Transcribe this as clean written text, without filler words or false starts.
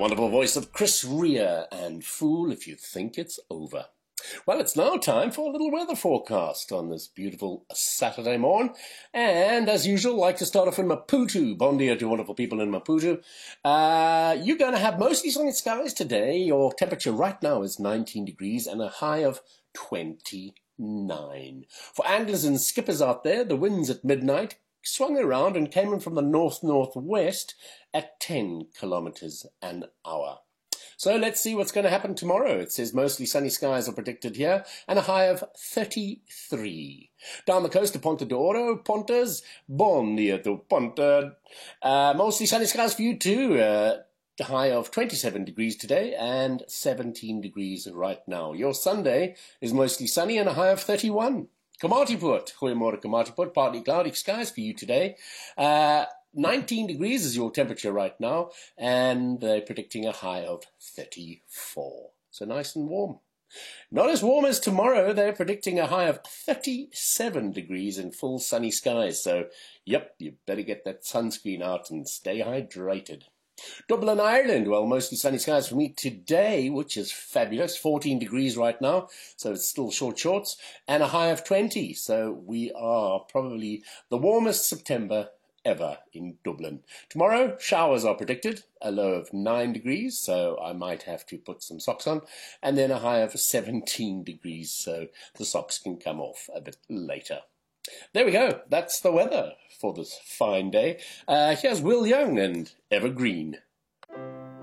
wonderful voice of Chris Rea and Fool If You Think It's Over. Well, it's now time for a little weather forecast on this beautiful Saturday morn. And as usual, I like to start off in Maputo. Bon dia to wonderful people in Maputo. You're going to have mostly sunny skies today. Your temperature right now is 19 degrees and a high of 29. For anglers and skippers out there, the winds at midnight swung around and came in from the north-northwest at 10 kilometers an hour. So let's see what's going to happen tomorrow. It says mostly sunny skies are predicted here and a high of 33. Down the coast of Ponta de Oro, Pontas, bon dia to Ponta. Mostly sunny skies for you too. A high of 27 degrees today and 17 degrees right now. Your Sunday is mostly sunny and a high of 31. Komatipoort, goeiemorgen Komatipoort, partly cloudy skies for you today. 19 degrees is your temperature right now, and they're predicting a high of 34. So nice and warm. Not as warm as tomorrow. They're predicting a high of 37 degrees and full sunny skies. So, yep, you better get that sunscreen out and stay hydrated. Dublin, Ireland, well, mostly sunny skies for me today, which is fabulous. 14 degrees right now, so it's still short shorts, and a high of 20. So we are probably the warmest September ever in Dublin. Tomorrow, showers are predicted, a low of 9 degrees, so I might have to put some socks on, and then a high of 17 degrees, so the socks can come off a bit later. There we go. That's the weather for this fine day. Here's Will Young and Evergreen.